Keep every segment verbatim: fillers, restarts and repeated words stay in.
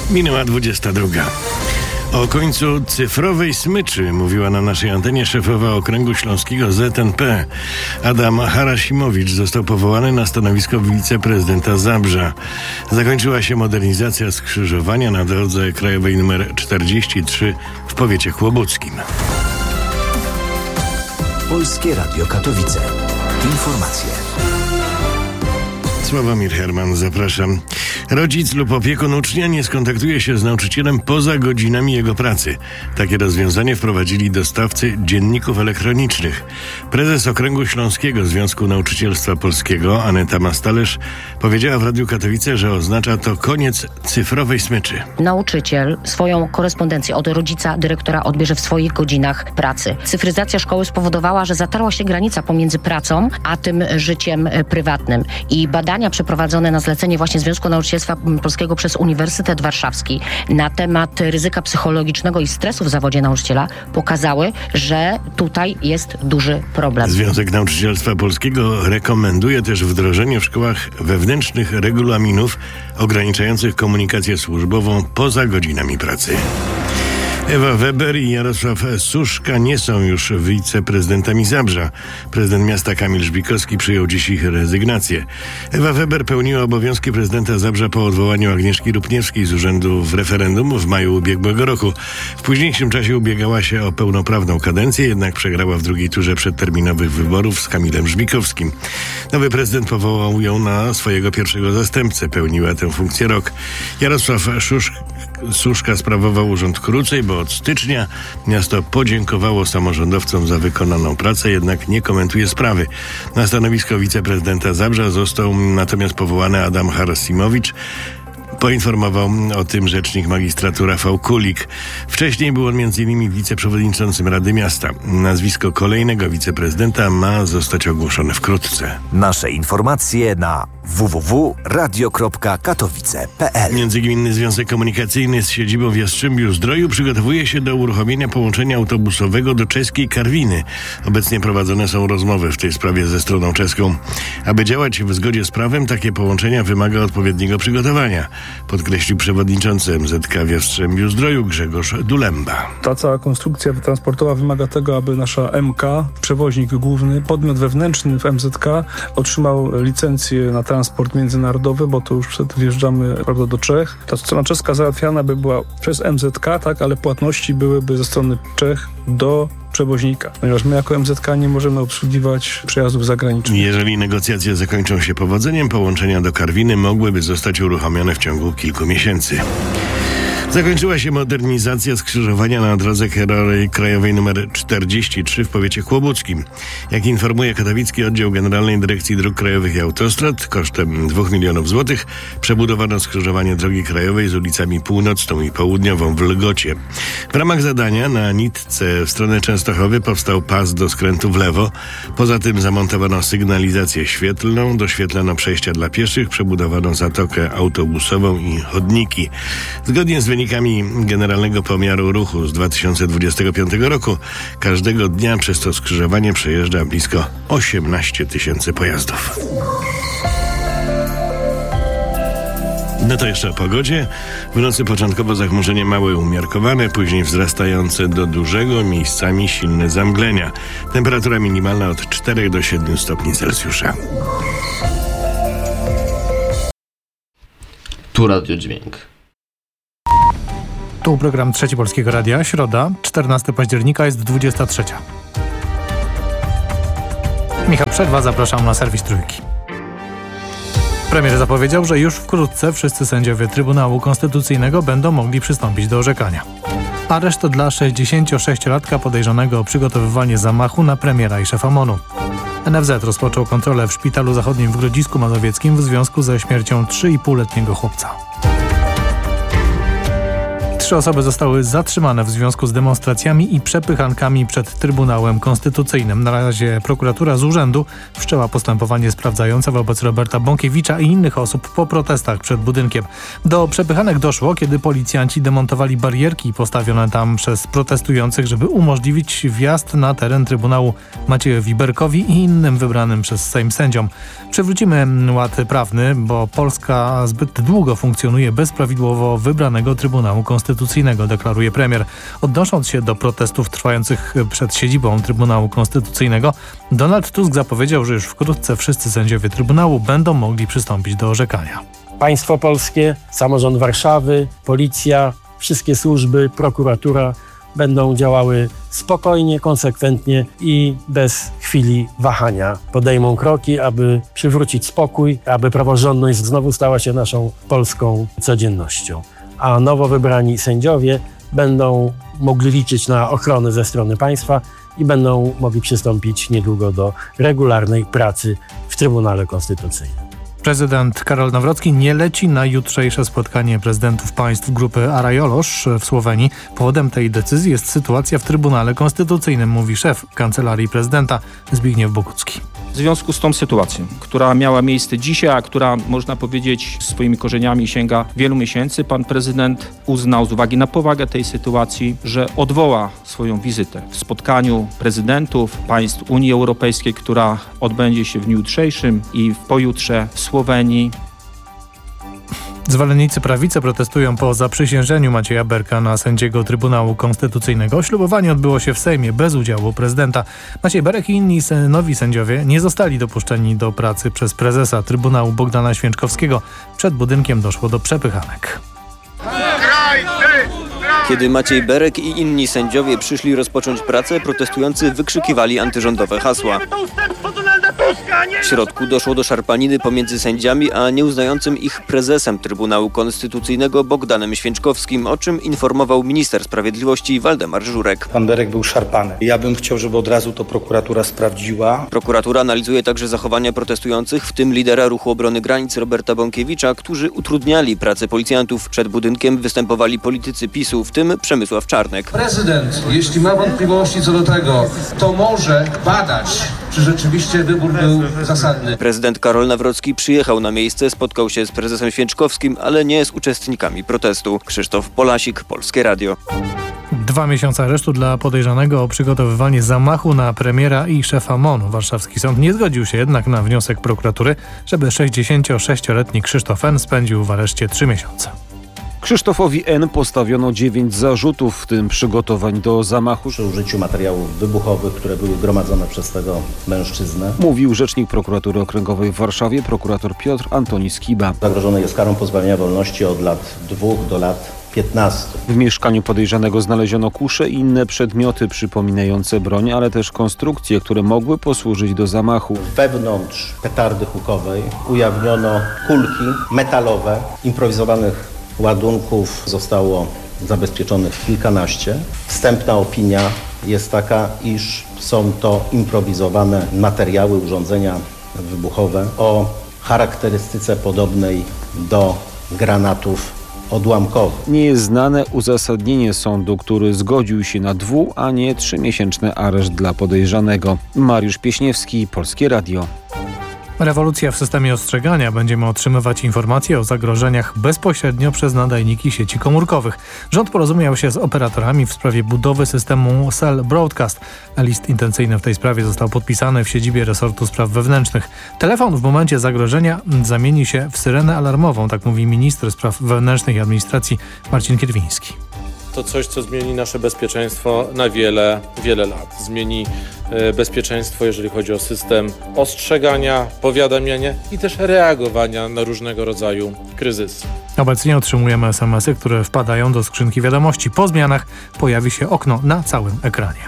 Minęła dwudziesta druga. O końcu cyfrowej smyczy mówiła na naszej antenie szefowa Okręgu Śląskiego Z N P. Adam Harasimowicz został powołany na stanowisko wiceprezydenta Zabrza. Zakończyła się modernizacja skrzyżowania na drodze krajowej nr czterdzieści trzy w powiecie chłobuckim. Polskie Radio Katowice. Informacje. Sławomir Herman, zapraszam. Rodzic lub opiekun ucznia nie skontaktuje się z nauczycielem poza godzinami jego pracy. Takie rozwiązanie wprowadzili dostawcy dzienników elektronicznych. Prezes Okręgu Śląskiego Związku Nauczycielstwa Polskiego, Aneta Mastalerz, powiedziała w Radiu Katowice, że oznacza to koniec cyfrowej smyczy. Nauczyciel swoją korespondencję od rodzica, dyrektora odbierze w swoich godzinach pracy. Cyfryzacja szkoły spowodowała, że zatarła się granica pomiędzy pracą a tym życiem prywatnym. I badania przeprowadzone na zlecenie właśnie Związku Nauczycielstwa Polskiego przez Uniwersytet Warszawski na temat ryzyka psychologicznego i stresu w zawodzie nauczyciela pokazały, że tutaj jest duży problem. Związek Nauczycielstwa Polskiego rekomenduje też wdrożenie w szkołach wewnętrznych regulaminów ograniczających komunikację służbową poza godzinami pracy. Ewa Weber i Jarosław Suszka nie są już wiceprezydentami Zabrza. Prezydent miasta Kamil Żbikowski przyjął dziś ich rezygnację. Ewa Weber pełniła obowiązki prezydenta Zabrza po odwołaniu Agnieszki Rupniewskiej z urzędu w referendum w maju ubiegłego roku. W późniejszym czasie ubiegała się o pełnoprawną kadencję, jednak przegrała w drugiej turze przedterminowych wyborów z Kamilem Żbikowskim. Nowy prezydent powołał ją na swojego pierwszego zastępcę. Pełniła tę funkcję rok. Jarosław Szusz... Suszka sprawował urząd krócej, bo od stycznia miasto podziękowało samorządowcom za wykonaną pracę, jednak nie komentuje sprawy. Na stanowisko wiceprezydenta Zabrza został natomiast powołany Adam Harasimowicz. Poinformował o tym rzecznik magistratu Rafał Kulik. Wcześniej był on między innymi wiceprzewodniczącym Rady Miasta. Nazwisko kolejnego wiceprezydenta ma zostać ogłoszone wkrótce. Nasze informacje na w w w kropka radio kropka katowice kropka p l. Międzygminny Związek Komunikacyjny z siedzibą w Jastrzębiu-Zdroju przygotowuje się do uruchomienia połączenia autobusowego do czeskiej Karwiny. Obecnie prowadzone są rozmowy w tej sprawie ze stroną czeską. Aby działać w zgodzie z prawem, takie połączenia wymaga odpowiedniego przygotowania, podkreślił przewodniczący M Z K w Jastrzębiu-Zdroju Grzegorz Dulemba. Ta cała konstrukcja transportowa wymaga tego, aby nasza M K, przewoźnik główny, podmiot wewnętrzny w M Z K otrzymał licencję na transport międzynarodowy, bo to już przed wjeżdżamy, prawda, do Czech. Ta strona czeska załatwiana by była przez M Z K, tak, ale płatności byłyby ze strony Czech do przewoźnika, ponieważ my jako M Z K nie możemy obsługiwać przejazdów zagranicznych. Jeżeli negocjacje zakończą się powodzeniem, połączenia do Karwiny mogłyby zostać uruchomione w ciągu kilku miesięcy. Zakończyła się modernizacja skrzyżowania na drodze krajowej nr czterdzieści trzy w powiecie chłobuckim. Jak informuje katowicki oddział Generalnej Dyrekcji Dróg Krajowych i Autostrad, kosztem dwóch milionów złotych przebudowano skrzyżowanie drogi krajowej z ulicami Północną i Południową w Lgocie. W ramach zadania na nitce w stronę Częstochowy powstał pas do skrętu w lewo. Poza tym zamontowano sygnalizację świetlną, doświetlono przejścia dla pieszych, przebudowano zatokę autobusową i chodniki. Zgodnie z wynikami Generalnego Pomiaru Ruchu z dwa tysiące dwudziestego piątego roku każdego dnia przez to skrzyżowanie przejeżdża blisko osiemnaście tysięcy pojazdów. No to jeszcze o pogodzie. W nocy początkowo zachmurzenie małe umiarkowane, później wzrastające do dużego, miejscami silne zamglenia. Temperatura minimalna od czterech do siedmiu stopni Celsjusza. Tu Radio Dźwięk. Tu program Trzeci Polskiego Radia, środa, czternastego października, jest dwudziesta trzecia. Michał Przerwa, zapraszam na serwis Trójki. Premier zapowiedział, że już wkrótce wszyscy sędziowie Trybunału Konstytucyjnego będą mogli przystąpić do orzekania. Areszt dla sześćdziesięciosześciolatka podejrzanego o przygotowywanie zamachu na premiera i szefa M O N-u. N F Z rozpoczął kontrolę w Szpitalu Zachodnim w Grodzisku Mazowieckim w związku ze śmiercią trzyipółletniego chłopca. Trzy osoby zostały zatrzymane w związku z demonstracjami i przepychankami przed Trybunałem Konstytucyjnym. Na razie prokuratura z urzędu wszczęła postępowanie sprawdzające wobec Roberta Bąkiewicza i innych osób po protestach przed budynkiem. Do przepychanek doszło, kiedy policjanci demontowali barierki postawione tam przez protestujących, żeby umożliwić wjazd na teren Trybunału Maciejowi Berkowi i innym wybranym przez Sejm sędziom. Przywrócimy ład prawny, bo Polska zbyt długo funkcjonuje bez prawidłowo wybranego Trybunału Konstytucyjnego, deklaruje premier. Odnosząc się do protestów trwających przed siedzibą Trybunału Konstytucyjnego, Donald Tusk zapowiedział, że już wkrótce wszyscy sędziowie Trybunału będą mogli przystąpić do orzekania. Państwo polskie, samorząd Warszawy, policja, wszystkie służby, prokuratura będą działały spokojnie, konsekwentnie i bez chwili wahania. Podejmą kroki, aby przywrócić spokój, aby praworządność znowu stała się naszą polską codziennością. A nowo wybrani sędziowie będą mogli liczyć na ochronę ze strony państwa i będą mogli przystąpić niedługo do regularnej pracy w Trybunale Konstytucyjnym. Prezydent Karol Nawrocki nie leci na jutrzejsze spotkanie prezydentów państw grupy Arajolosz w Słowenii. Powodem tej decyzji jest sytuacja w Trybunale Konstytucyjnym, mówi szef Kancelarii Prezydenta Zbigniew Bogucki. W związku z tą sytuacją, która miała miejsce dzisiaj, a która, można powiedzieć, swoimi korzeniami sięga wielu miesięcy, pan prezydent uznał z uwagi na powagę tej sytuacji, że odwoła swoją wizytę w spotkaniu prezydentów państw Unii Europejskiej, która odbędzie się w dniu jutrzejszym i pojutrze w Słowenii. Zwolennicy prawicy protestują po zaprzysiężeniu Macieja Berka na sędziego Trybunału Konstytucyjnego. Ślubowanie odbyło się w Sejmie bez udziału prezydenta. Maciej Berek i inni nowi sędziowie nie zostali dopuszczeni do pracy przez prezesa Trybunału Bogdana Święczkowskiego. Przed budynkiem doszło do przepychanek. Kiedy Maciej Berek i inni sędziowie przyszli rozpocząć pracę, protestujący wykrzykiwali antyrządowe hasła. W środku doszło do szarpaniny pomiędzy sędziami a nieuznającym ich prezesem Trybunału Konstytucyjnego Bogdanem Święczkowskim, o czym informował minister sprawiedliwości Waldemar Żurek. Pan Berek był szarpany. Ja bym chciał, żeby od razu to prokuratura sprawdziła. Prokuratura analizuje także zachowania protestujących, w tym lidera Ruchu Obrony Granic Roberta Bąkiewicza, którzy utrudniali pracę policjantów. Przed budynkiem występowali politycy PiSu, w tym Przemysław Czarnek. Prezydent, jeśli ma wątpliwości co do tego, to może badać, czy rzeczywiście wybór był zasadny. Prezydent Karol Nawrocki przyjechał na miejsce, spotkał się z prezesem Święczkowskim, ale nie z uczestnikami protestu. Krzysztof Polasik, Polskie Radio. Dwa miesiące aresztu dla podejrzanego o przygotowywanie zamachu na premiera i szefa M O N-u. Warszawski sąd nie zgodził się jednak na wniosek prokuratury, żeby sześćdziesięciosześcioletni Krzysztof N. spędził w areszcie trzy miesiące. Krzysztofowi N. postawiono dziewięć zarzutów, w tym przygotowań do zamachu przy użyciu materiałów wybuchowych, które były gromadzone przez tego mężczyznę. Mówił rzecznik prokuratury okręgowej w Warszawie, prokurator Piotr Antoni Skiba. Zagrożony jest karą pozbawienia wolności od lat dwóch do lat piętnastu. W mieszkaniu podejrzanego znaleziono kusze i inne przedmioty przypominające broń, ale też konstrukcje, które mogły posłużyć do zamachu. Wewnątrz petardy hukowej ujawniono kulki metalowe, improwizowanych ładunków zostało zabezpieczonych kilkanaście. Wstępna opinia jest taka, iż są to improwizowane materiały, urządzenia wybuchowe o charakterystyce podobnej do granatów odłamkowych. Nie jest znane uzasadnienie sądu, który zgodził się na dwu, a nie trzymiesięczny areszt dla podejrzanego. Mariusz Pieśniewski, Polskie Radio. Rewolucja w systemie ostrzegania. Będziemy otrzymywać informacje o zagrożeniach bezpośrednio przez nadajniki sieci komórkowych. Rząd porozumiał się z operatorami w sprawie budowy systemu Cell Broadcast. List intencyjny w tej sprawie został podpisany w siedzibie resortu spraw wewnętrznych. Telefon w momencie zagrożenia zamieni się w syrenę alarmową, tak mówi minister spraw wewnętrznych i administracji Marcin Kierwiński. To coś, co zmieni nasze bezpieczeństwo na wiele, wiele lat. Zmieni e, bezpieczeństwo, jeżeli chodzi o system ostrzegania, powiadamiania i też reagowania na różnego rodzaju kryzysy. Obecnie otrzymujemy es em esy, które wpadają do skrzynki wiadomości. Po zmianach pojawi się okno na całym ekranie.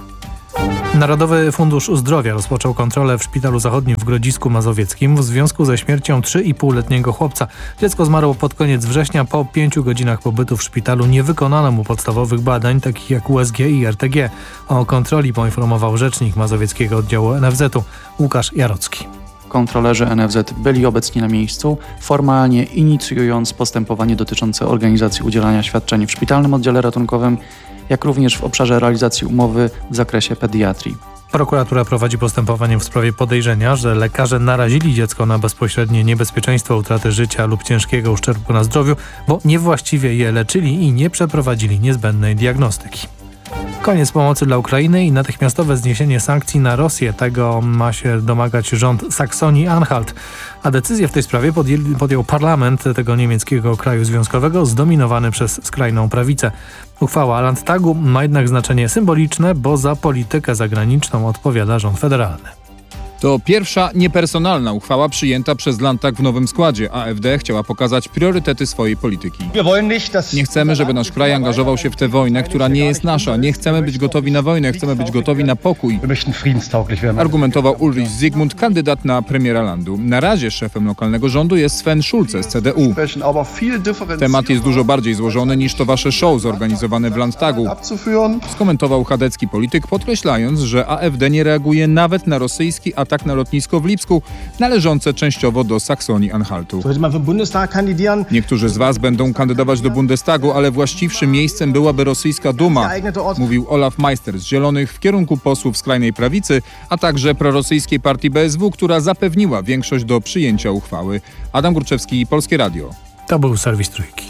Narodowy Fundusz Zdrowia rozpoczął kontrolę w Szpitalu Zachodnim w Grodzisku Mazowieckim w związku ze śmiercią trzy i półletniego chłopca. Dziecko zmarło pod koniec września. Po pięciu godzinach pobytu w szpitalu nie wykonano mu podstawowych badań, takich jak u es ge i er te gie. O kontroli poinformował rzecznik mazowieckiego oddziału en ef zetu Łukasz Jarocki. Kontrolerzy N F Z byli obecni na miejscu, formalnie inicjując postępowanie dotyczące organizacji udzielania świadczeń w szpitalnym oddziale ratunkowym, jak również w obszarze realizacji umowy w zakresie pediatrii. Prokuratura prowadzi postępowanie w sprawie podejrzenia, że lekarze narazili dziecko na bezpośrednie niebezpieczeństwo utraty życia lub ciężkiego uszczerbku na zdrowiu, bo niewłaściwie je leczyli i nie przeprowadzili niezbędnej diagnostyki. Koniec pomocy dla Ukrainy i natychmiastowe zniesienie sankcji na Rosję. Tego ma się domagać rząd Saksonii-Anhalt. A decyzję w tej sprawie podjęli, podjął parlament tego niemieckiego kraju związkowego zdominowany przez skrajną prawicę. Uchwała Landtagu ma jednak znaczenie symboliczne, bo za politykę zagraniczną odpowiada rząd federalny. To pierwsza niepersonalna uchwała przyjęta przez Landtag w nowym składzie. A F D chciała pokazać priorytety swojej polityki. Nie chcemy, żeby nasz kraj angażował się w tę wojnę, która nie jest nasza. Nie chcemy być gotowi na wojnę, chcemy być gotowi na pokój. Argumentował Ulrich Zygmunt, kandydat na premiera landu. Na razie szefem lokalnego rządu jest Sven Schulze z C D U. Temat jest dużo bardziej złożony niż to wasze show zorganizowane w Landtagu. Skomentował chadecki polityk, podkreślając, że A F D nie reaguje nawet na rosyjski atak atak na lotnisko w Lipsku, należące częściowo do Saksonii-Anhaltu. Niektórzy z was będą kandydować do Bundestagu, ale właściwszym miejscem byłaby rosyjska Duma, mówił Olaf Meister z Zielonych w kierunku posłów skrajnej prawicy, a także prorosyjskiej partii B S W, która zapewniła większość do przyjęcia uchwały. Adam Górczewski, Polskie Radio. To był serwis Trójki.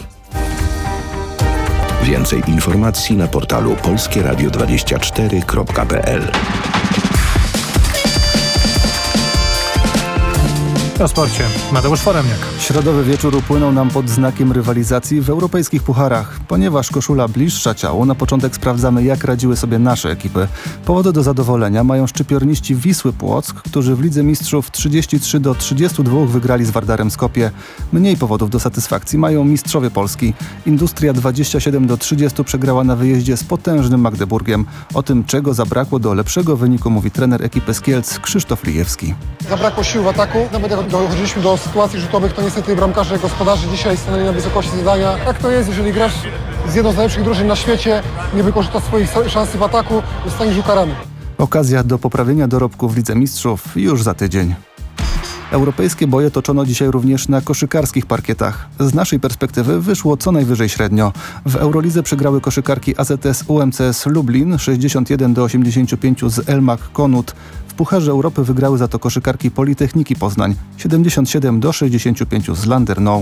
Więcej informacji na portalu polskie radio dwadzieścia cztery kropka p l. O sporcie Mateusz Foremniak. Środowy wieczór upłynął nam pod znakiem rywalizacji w europejskich pucharach. Ponieważ koszula bliższa ciału, na początek sprawdzamy, jak radziły sobie nasze ekipy. Powody do zadowolenia mają szczypiorniści Wisły Płock, którzy w Lidze Mistrzów trzydzieści trzy do trzydziestu dwóch wygrali z Wardarem Skopje. Mniej powodów do satysfakcji mają mistrzowie Polski. Industria dwadzieścia siedem do trzydziestu przegrała na wyjeździe z potężnym Magdeburgiem. O tym, czego zabrakło do lepszego wyniku, mówi trener ekipy z Kielc Krzysztof Lijewski. Zabrakło sił w ataku. Nawet jak dochodziliśmy do sytuacji rzutowych, to niestety bramkarze gospodarzy dzisiaj stanęli na wysokości zadania. Tak to jest, jeżeli grasz z jedną z najlepszych drużyn na świecie, nie wykorzystasz swoich szansy w ataku, zostaniesz ukarany. Okazja do poprawienia dorobku w Lidze Mistrzów już za tydzień. Europejskie boje toczono dzisiaj również na koszykarskich parkietach. Z naszej perspektywy wyszło co najwyżej średnio. W Eurolidze przegrały koszykarki A Z S U M C S Lublin sześćdziesiąt jeden do osiemdziesięciu pięciu z Elmag Konut. W Pucharze Europy wygrały za to koszykarki Politechniki Poznań siedemdziesiąt siedem do sześćdziesięciu pięciu z Landerneau.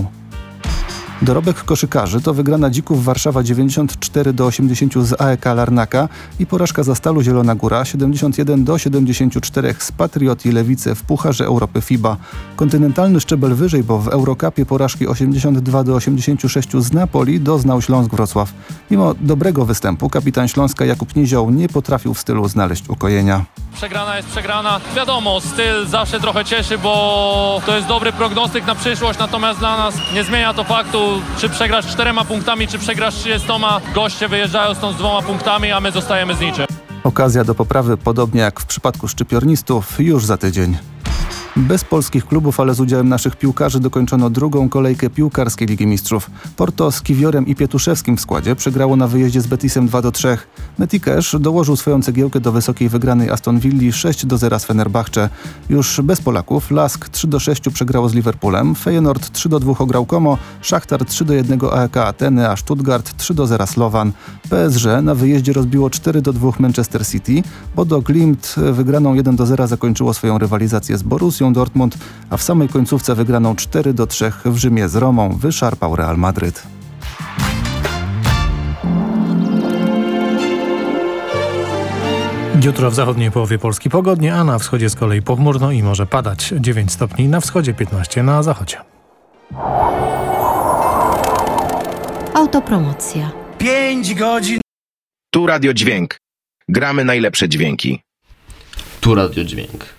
Dorobek koszykarzy to wygrana Dzików Warszawa dziewięćdziesiąt cztery do osiemdziesięciu z A E K Larnaka i porażka Zastalu Zielona Góra siedemdziesiąt jeden do siedemdziesięciu czterech z Patriot i Lewice w Pucharze Europy F I B A. Kontynentalny szczebel wyżej, bo w Eurocupie porażki osiemdziesiąt dwa do osiemdziesięciu sześciu z Napoli doznał Śląsk Wrocław. Mimo dobrego występu kapitan Śląska Jakub Nizioł nie potrafił w stylu znaleźć ukojenia. Przegrana jest przegrana. Wiadomo, styl zawsze trochę cieszy, bo to jest dobry prognostyk na przyszłość, natomiast dla nas nie zmienia to faktu, czy przegrasz czterema punktami, czy przegrasz trzydziestoma. Goście wyjeżdżają stąd z dwoma punktami, a my zostajemy z niczym. Okazja do poprawy, podobnie jak w przypadku szczypiornistów, już za tydzień. Bez polskich klubów, ale z udziałem naszych piłkarzy dokończono drugą kolejkę piłkarskiej Ligi Mistrzów. Porto z Kiwiorem i Pietuszewskim w składzie przegrało na wyjeździe z Betisem dwa do trzech. Metikesz dołożył swoją cegiełkę do wysokiej wygranej Aston Villi sześć do zera z Fenerbahce. Już bez Polaków Lask trzy do sześciu przegrało z Liverpoolem, Feyenoord trzy do dwóch ograł Como, Szachtar trzy do jednego A E K Ateny, a Stuttgart trzy do zera Slovan. P S G na wyjeździe rozbiło cztery do dwóch Manchester City, Bodo Glimt wygraną jeden do zera zakończyło swoją rywalizację z Borussią Dortmund, a w samej końcówce wygraną cztery do trzech w Rzymie z Romą wyszarpał Real Madryt. Jutro w zachodniej połowie Polski pogodnie, a na wschodzie z kolei pochmurno i może padać. dziewięć stopni na wschodzie, piętnaście na zachodzie. Autopromocja. pięć godzin. Tu Radio Dźwięk. Gramy najlepsze dźwięki. Tu Radio Dźwięk.